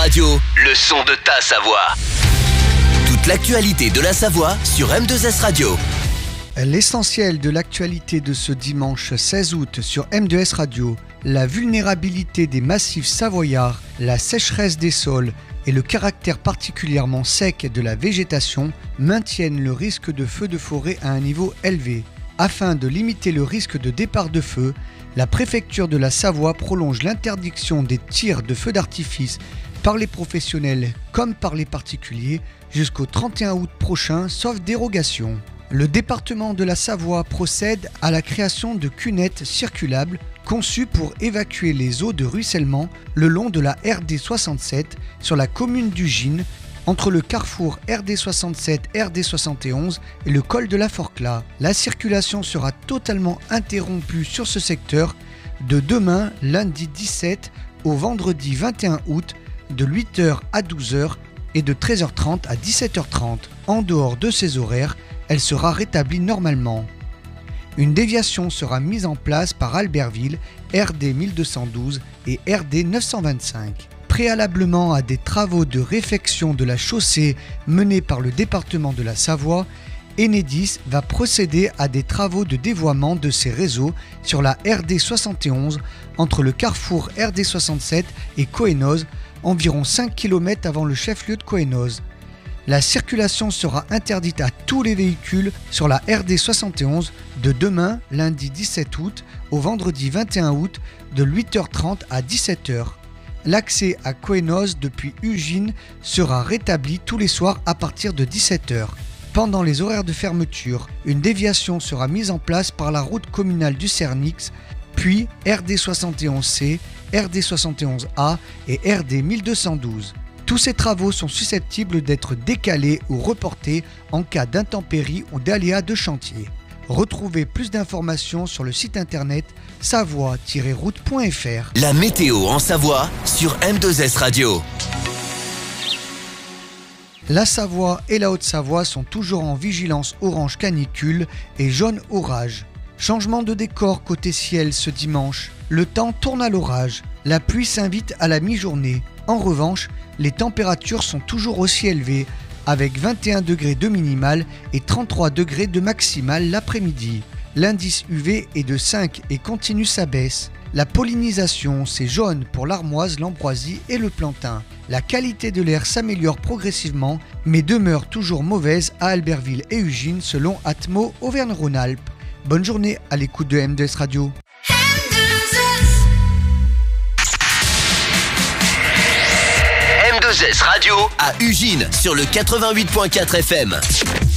Radio, le son de ta Savoie. Toute l'actualité de la Savoie sur M2S Radio. L'essentiel de l'actualité de ce dimanche 16 août sur M2S Radio, la vulnérabilité des massifs savoyards, la sécheresse des sols et le caractère particulièrement sec de la végétation maintiennent le risque de feux de forêt à un niveau élevé. Afin de limiter le risque de départ de feu, la préfecture de la Savoie prolonge l'interdiction des tirs de feux d'artifice par les professionnels comme par les particuliers jusqu'au 31 août prochain, sauf dérogation. Le département de la Savoie procède à la création de cunettes circulables conçues pour évacuer les eaux de ruissellement le long de la RD 67 sur la commune d'Ugine, entre le carrefour RD 67, RD 71 et le col de la Forclaz. La circulation sera totalement interrompue sur ce secteur de demain, lundi 17 au vendredi 21 août, de 8h à 12h et de 13h30 à 17h30. En dehors de ces horaires, elle sera rétablie normalement. Une déviation sera mise en place par Albertville, RD 1212 et RD 925. Préalablement à des travaux de réfection de la chaussée menés par le département de la Savoie, Enedis va procéder à des travaux de dévoiement de ses réseaux sur la RD 71 entre le carrefour RD 67 et Cohennoz, environ 5 km avant le chef-lieu de Cohennoz. La circulation sera interdite à tous les véhicules sur la RD 71 de demain, lundi 17 août, au vendredi 21 août, de 8h30 à 17h. L'accès à Cohennoz depuis Ugine sera rétabli tous les soirs à partir de 17h. Pendant les horaires de fermeture, une déviation sera mise en place par la route communale du Cernix, puis RD 71C, RD 71A et RD 1212. Tous ces travaux sont susceptibles d'être décalés ou reportés en cas d'intempéries ou d'aléas de chantier. Retrouvez plus d'informations sur le site internet savoie-route.fr. La météo en Savoie sur M2S Radio. La Savoie et la Haute-Savoie sont toujours en vigilance orange canicule et jaune orage. Changement de décor côté ciel ce dimanche. Le temps tourne à l'orage. La pluie s'invite à la mi-journée. En revanche, les températures sont toujours aussi élevées, avec 21 degrés de minimal et 33 degrés de maximal l'après-midi. L'indice UV est de 5 et continue sa baisse. La pollinisation, c'est jaune pour l'armoise, l'ambroisie et le plantain. La qualité de l'air s'améliore progressivement, mais demeure toujours mauvaise à Albertville et Ugine selon Atmo Auvergne-Rhône-Alpes. Bonne journée à l'écoute de M2S Radio. M2S Radio à Ugine sur le 88.4 FM.